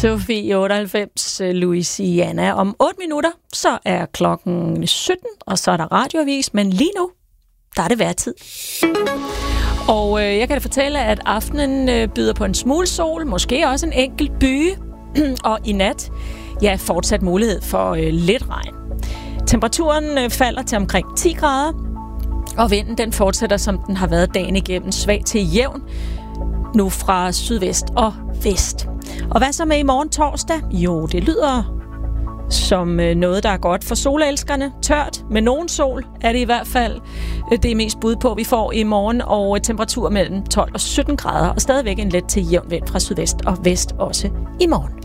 Sofie 98, Louisiana. Om 8 minutter, så er klokken 17, og så er der radioavis, men lige nu, der er det vejrtid. Og jeg kan da fortælle, at aftenen byder på en smule sol, måske også en enkelt byge, og i nat, ja, fortsat mulighed for lidt regn. Temperaturen falder til omkring 10 grader, og vinden den fortsætter, som den har været dagen igennem, svag til jævn, nu fra sydvest og vest. Og hvad så med i morgen torsdag? Jo, det lyder som noget, der er godt for solelskerne. Tørt med nogen sol er det i hvert fald det mest bud på, vi får i morgen, og temperatur mellem 12 og 17 grader, og stadigvæk en let til jævn vind fra sydvest og vest også i morgen.